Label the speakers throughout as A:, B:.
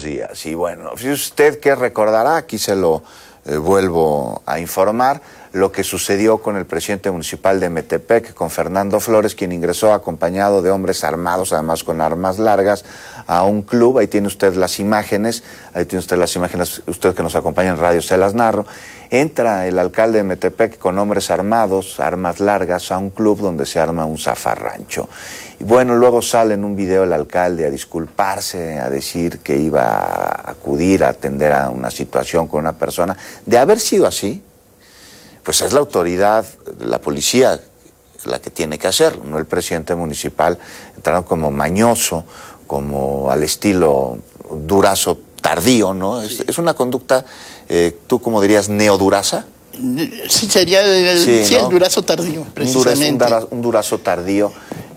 A: buenos días. Y bueno, si usted que recordará, aquí se lo vuelvo a informar, lo que sucedió con el presidente municipal de Metepec, con Fernando Flores, quien ingresó acompañado de hombres armados, además con armas largas, a un club. Ahí tiene usted las imágenes, usted que nos acompaña en radio se las narro. Entra el alcalde de Metepec con hombres armados, armas largas, a un club donde se arma un zafarrancho. Y bueno, luego sale en un video el alcalde a disculparse, a decir que iba a acudir a atender a una situación con una persona. De haber sido así, pues es la autoridad, la policía, la que tiene que hacerlo, no el presidente municipal, entraron como mañoso, como al estilo Durazo tardío, ¿no? Es una conducta, ¿tú cómo dirías, neoduraza?
B: Sí, sería ¿no? El Durazo tardío, precisamente.
A: Un Durazo tardío.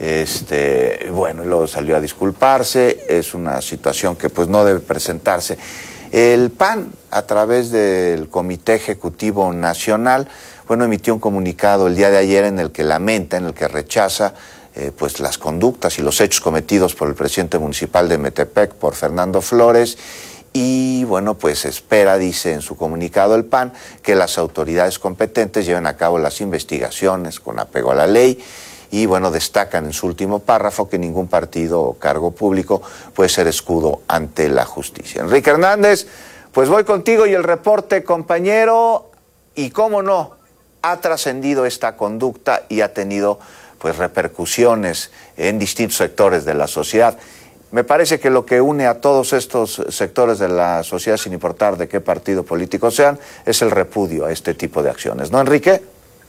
A: Bueno, luego salió a disculparse, es una situación que pues no debe presentarse. El PAN, a través del Comité Ejecutivo Nacional, bueno, emitió un comunicado el día de ayer en el que lamenta, en el que rechaza pues las conductas y los hechos cometidos por el presidente municipal de Metepec, por Fernando Flores, y bueno, pues espera, dice en su comunicado el PAN, que las autoridades competentes lleven a cabo las investigaciones con apego a la ley. Y bueno, destacan en su último párrafo que ningún partido o cargo público puede ser escudo ante la justicia. Enrique Hernández, pues voy contigo y el reporte, compañero, y cómo no, ha trascendido esta conducta y ha tenido pues repercusiones en distintos sectores de la sociedad. Me parece que lo que une a todos estos sectores de la sociedad, sin importar de qué partido político sean, es el repudio a este tipo de acciones, ¿no, Enrique?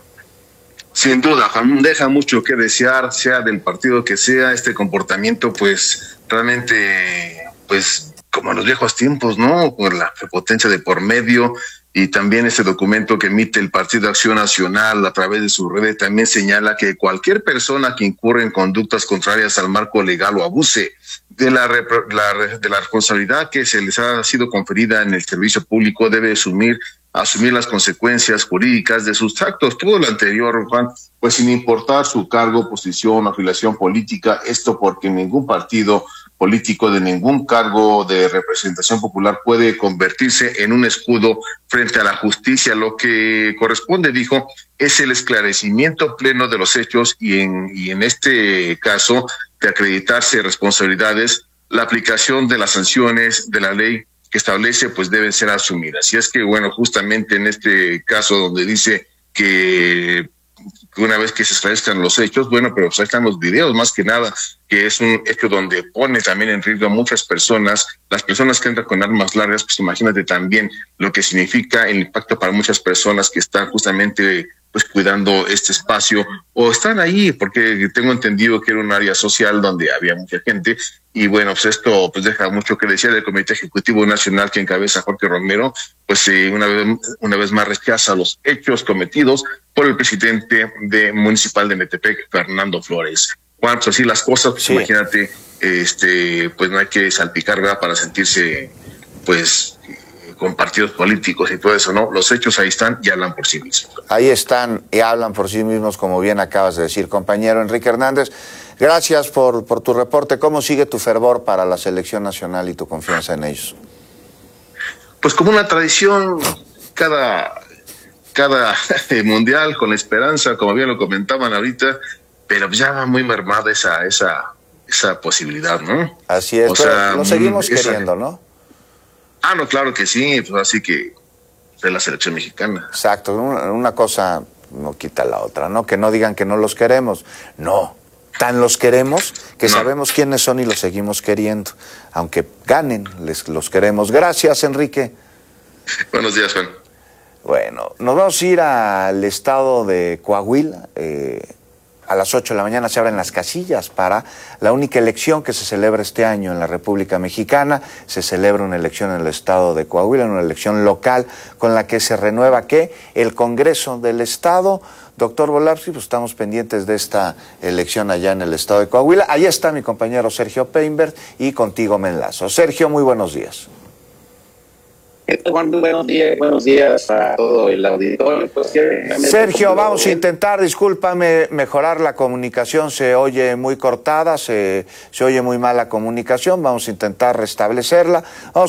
C: Sin duda, deja mucho que desear, sea del partido que sea, este comportamiento, pues, realmente, pues, como en los viejos tiempos, ¿no? Por la prepotencia de por medio, y también este documento que emite el Partido Acción Nacional a través de sus redes también señala que cualquier persona que incurre en conductas contrarias al marco legal o abuse de la responsabilidad que se les ha sido conferida en el servicio público debe asumir las consecuencias jurídicas de sus actos. Todo lo anterior, Juan, pues sin importar su cargo, posición o afiliación política, esto porque ningún partido político de ningún cargo de representación popular puede convertirse en un escudo frente a la justicia. Lo que corresponde, dijo, es el esclarecimiento pleno de los hechos y en este caso, de acreditarse responsabilidades, la aplicación de las sanciones de la ley que establece, pues deben ser asumidas. Y es que, bueno, justamente en este caso donde dice que una vez que se esclarezcan los hechos, bueno, pero pues ahí están los videos, más que nada, que es un hecho donde pone también en riesgo a muchas personas, las personas que entran con armas largas, pues imagínate también lo que significa el impacto para muchas personas que están justamente pues cuidando este espacio o están ahí, porque tengo entendido que era un área social donde había mucha gente. Y bueno, pues esto pues deja mucho que decir del Comité Ejecutivo Nacional que encabeza Jorge Romero, pues una vez más rechaza los hechos cometidos por el presidente municipal de Metepec, Fernando Flores. Juan, pues así las cosas, pues sí. Imagínate, pues no hay que salpicar, ¿verdad?, para sentirse, pues, con partidos políticos y todo eso, ¿no? Los hechos ahí están y hablan por sí mismos.
A: Ahí están y hablan por sí mismos, como bien acabas de decir, compañero Enrique Hernández. Gracias por tu reporte. ¿Cómo sigue tu fervor para la selección nacional y tu confianza en ellos?
C: Pues como una tradición, cada mundial con la esperanza, como bien lo comentaban ahorita, pero ya va muy mermada esa posibilidad, ¿no?
A: Así es, pero lo seguimos queriendo, ¿no?
C: Ah, no, claro que sí, pues así que de la selección mexicana.
A: Exacto, una cosa no quita la otra, ¿no? Que no digan que no los queremos. No, tan los queremos que sabemos quiénes son y los seguimos queriendo. Aunque ganen, los queremos. Gracias, Enrique.
C: Buenos días, Juan.
A: Bueno, nos vamos a ir al estado de Coahuila. A las 8 de la mañana se abren las casillas para la única elección que se celebra este año en la República Mexicana. Se celebra una elección en el estado de Coahuila, una elección local con la que se renueva, ¿qué? El Congreso del Estado. Doctor Volapsky, pues estamos pendientes de esta elección allá en el estado de Coahuila. Allí está mi compañero Sergio Peinbert y contigo me enlazo. Sergio, muy buenos días.
D: Juan, buenos días para todo el auditorio. Pues,
A: Sergio, vamos a intentar, discúlpame, mejorar la comunicación, se oye muy cortada, se oye muy mal la comunicación, vamos a intentar restablecerla. Vamos